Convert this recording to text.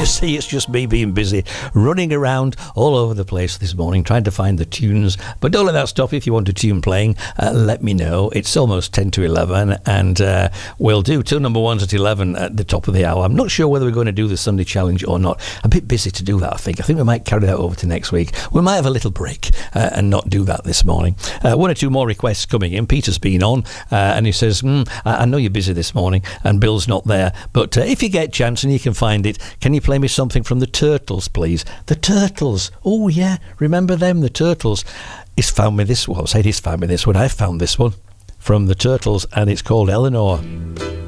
You see, it's just me being busy, running around all over the place this morning, trying to find the tunes. But don't let that stop you. If you want a tune playing, let me know. It's almost 10 to 11, and we'll do two number ones at 11 at the top of the hour. I'm not sure whether we're going to do the Sunday Challenge or not. I'm a bit busy to do that, I think. I think we might carry that over to next week. We might have a little break and not do that this morning. One or two more requests coming in. Peter's been on, and he says, I know you're busy this morning, and Bill's not there, but if you get a chance and you can find it, can you play me something from the Turtles, please? The Turtles. Oh, yeah. Remember them, the Turtles. He's found me this one. I found this one from the Turtles, and it's called Eleanor.